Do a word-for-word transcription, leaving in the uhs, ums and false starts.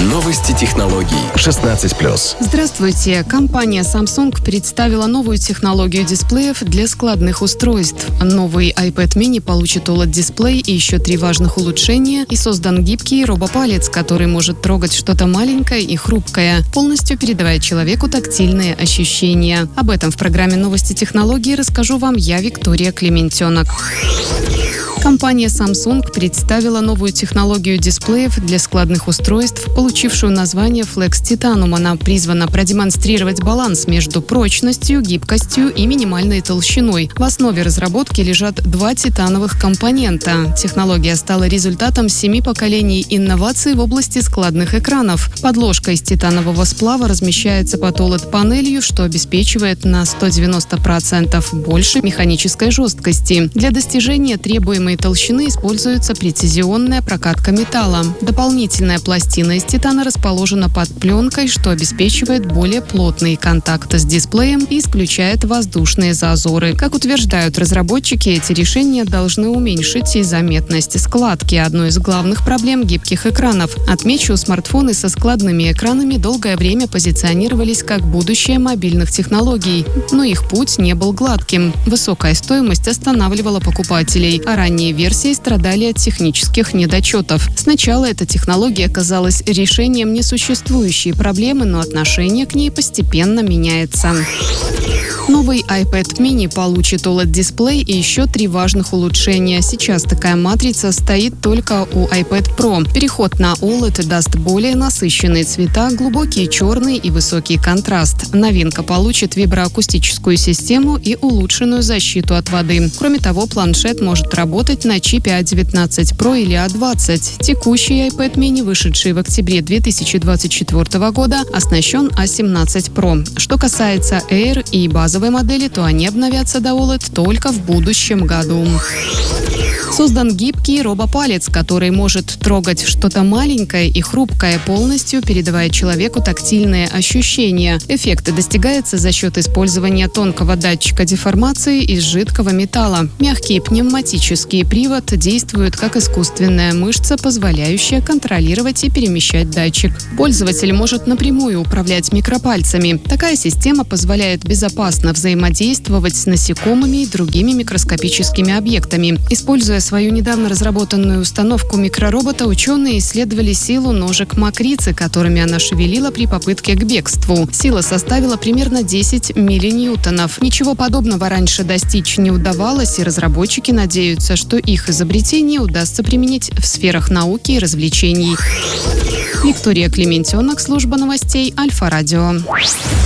Новости технологий шестнадцать плюс. Здравствуйте. Компания Samsung представила новую технологию дисплеев для складных устройств. Новый iPad mini получит о лед-дисплей и еще три важных улучшения, и создан гибкий робопалец, который может трогать что-то маленькое и хрупкое, полностью передавая человеку тактильные ощущения. Об этом в программе «Новости технологий» расскажу вам я, Виктория Клементенок. Компания Samsung представила новую технологию дисплеев для складных устройств, получившую название Flex Titanium. Она призвана продемонстрировать баланс между прочностью, гибкостью и минимальной толщиной. В основе разработки лежат два титановых компонента. Технология стала результатом семи поколений инноваций в области складных экранов. Подложка из титанового сплава размещается под о лед-панелью, что обеспечивает на сто девяносто процентов больше механической жесткости. Для достижения требуемой толщины используется прецизионная прокатка металла. Дополнительная пластина из титана расположена под пленкой, что обеспечивает более плотные контакты с дисплеем и исключает воздушные зазоры. Как утверждают разработчики, эти решения должны уменьшить и заметность складки, одной из главных проблем гибких экранов. Отмечу, смартфоны со складными экранами долгое время позиционировались как будущее мобильных технологий, но их путь не был гладким. Высокая стоимость останавливала покупателей, а ранние версии страдали от технических недочетов. Сначала эта технология казалась решением несуществующей проблемы, но отношение к ней постепенно меняется. Новый iPad mini получит о лед-дисплей и еще три важных улучшения. Сейчас такая матрица стоит только у iPad Pro. Переход на о лед даст более насыщенные цвета, глубокий черный и высокий контраст. Новинка получит виброакустическую систему и улучшенную защиту от воды. Кроме того, планшет может работать на чипе а девятнадцать про или а двадцать. Текущий iPad mini, вышедший в октябре две тысячи двадцать четвёртого года, оснащен а семнадцать про. Что касается Air и базовой модели, то они обновятся до о лед только в будущем году. Создан гибкий робопалец, который может трогать что-то маленькое и хрупкое, полностью передавая человеку тактильные ощущения. Эффект достигается за счет использования тонкого датчика деформации из жидкого металла. Мягкий пневматический привод действует как искусственная мышца, позволяющая контролировать и перемещать датчик. Пользователь может напрямую управлять микропальцами. Такая система позволяет безопасно взаимодействовать с насекомыми и другими микроскопическими объектами. Используя свою недавно разработанную установку микроробота, ученые исследовали силу ножек мокрицы, которыми она шевелила при попытке к бегству. Сила составила примерно десять миллиньютонов. Ничего подобного раньше достичь не удавалось, и разработчики надеются, что их изобретение удастся применить в сферах науки и развлечений. Виктория Клементенок, служба новостей Альфа Радио.